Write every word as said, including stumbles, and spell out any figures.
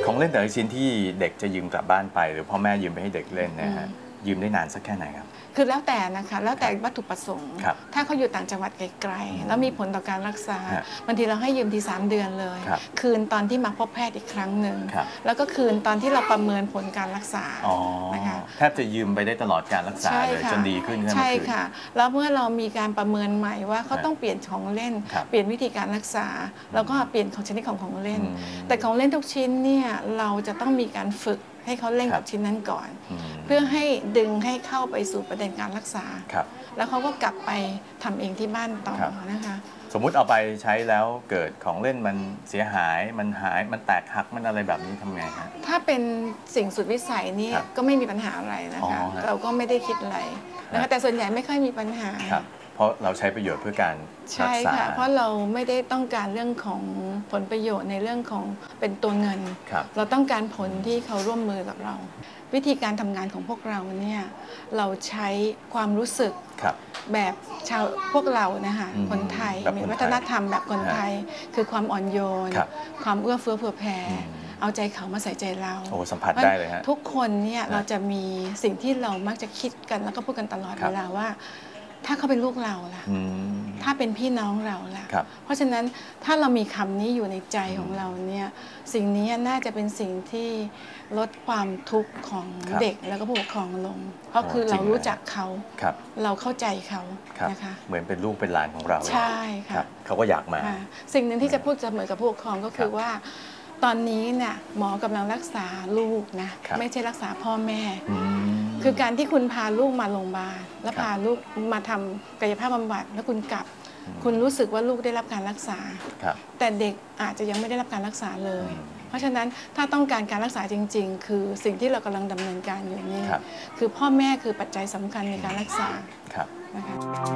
ของเล่นแต่ละชิ้นที่เด็กจะยืมกลับบ้านไปหรือพ่อแม่ยืมไปให้เด็กเล่นนะฮะยืมได้นานสักแค่ไหนครับคือแล้วแต่นะคะแล้วแต่วัตถุประสงค์ถ้าเขาอยู่ต่างจังหวัดไกลๆแล้วมีผลต่อการรักษาบางทีเราให้ยืมทีสามเดือนเลยคืนตอนที่มาพบแพทย์อีกครั้งหนึ่งแล้วก็คืนตอนที่เราประเมินผลการรักษานะคะแทบจะยืมไปได้ตลอดการรักษาเลยจนดีขึ้นใช่ค่ะแล้วเมื่อเรามีการประเมินใหม่ว่าเขาต้องเปลี่ยนของเล่นเปลี่ยนวิธีการรักษาแล้วก็เปลี่ยนของชนิดของของเล่นแต่ของเล่นทุกชิ้นเนี่ยเราจะต้องมีการฝึกให้เขาเล่นกับชิ้นนั้นก่อนเพื่อให้ดึงให้เข้าไปสู่ประเด็นการรักษาแล้วเขาก็กลับไปทำเองที่บ้านต่อนะคะสมมุติเอาไปใช้แล้วเกิดของเล่นมันเสียหายมันหายมันแตกหักมันอะไรแบบนี้ทำไงฮะถ้าเป็นสิ่งสุดวิสัยนี่ก็ไม่มีปัญหาอะไรนะคะเราก็ไม่ได้คิดอะไรนะคะแต่ส่วนใหญ่ไม่ค่อยมีปัญหาเพราะเราใช้ประโยชน์เพื่อการรักษาใช่ค่ะเพราะเราไม่ได้ต้องการเรื่องของผลประโยชน์ในเรื่องของเป็นตัวเงินเราต้องการผลที่เขาร่วมมือกับเราวิธีการทำงานของพวกเราเนี่ยเราใช้ความรู้สึกแบบชาวพวกเรานะคะคนไทยมีวัฒนธรรมแบบคนไทยคือความอ่อนโยนความเอื้อเฟื้อเผื่อแผ่เอาใจเขามาใส่ใจเราโอ้สัมผัสได้เลยฮะทุกคนเนี่ยเราจะมีสิ่งที่เรามักจะคิดกันแล้วก็พูดกันตลอดเวลาว่าถ้าเขาเป็นลูกเราล่ะถ้าเป็นพี่น้องเราล่ะเพราะฉะนั้นถ้าเรามีคำนี้อยู่ในใจของเราเนี่ยสิ่งนี้น่าจะเป็นสิ่งที่ลดความทุกข์ของเด็กแล้วก็ผู้ปกครองลงเพราะคือเรารู้จักเขาเราเข้าใจเขานะคะเหมือนเป็นลูกเป็นหลานของเราใช่ค่ะเขาก็อยากมาสิ่งหนึ่งที่จะพูดเสมอกับผู้ปกครองก็คือว่าตอนนี้เนี่ยหมอกำลังรักษาลูกนะไม่ใช่รักษาพ่อแม่คือการที่คุณพาลูกมาโรงพยาบาลแล้วพาลูกมาทำกายภาพบำบัดแล้วคุณกลับคุณรู้สึกว่าลูกได้รับการรักษาแต่เด็กอาจจะยังไม่ได้รับการรักษาเลยเพราะฉะนั้นถ้าต้องการการรักษาจริงๆคือสิ่งที่เรากำลังดำเนินการอยู่นี่คือพ่อแม่คือปัจจัยสำคัญในการรักษานะคะ